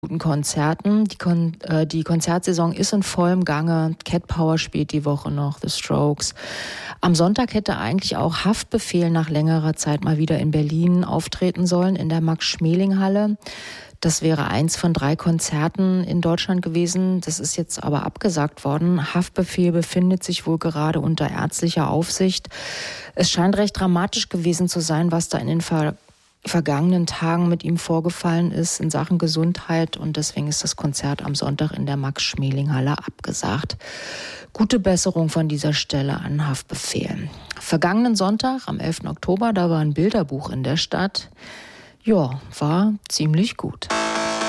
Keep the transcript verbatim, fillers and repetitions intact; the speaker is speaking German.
guten Konzerten. Die, Kon- äh, die Konzertsaison ist in vollem Gange. Cat Power spielt die Woche noch, The Strokes. Am Sonntag hätte eigentlich auch Haftbefehl nach längerer Zeit mal wieder in Berlin auftreten sollen, in der Max-Schmeling-Halle. Das wäre eins von drei Konzerten in Deutschland gewesen. Das ist jetzt aber abgesagt worden. Haftbefehl befindet sich wohl gerade unter ärztlicher Aufsicht. Es scheint recht dramatisch gewesen zu sein, was da in den Ver- vergangenen Tagen mit ihm vorgefallen ist in Sachen Gesundheit. Und deswegen ist das Konzert am Sonntag in der Max-Schmeling-Halle abgesagt. Gute Besserung von dieser Stelle an Haftbefehl. Vergangenen Sonntag, am elften Oktober, da war ein Bilderbuch in der Stadt. Ja, war ziemlich gut.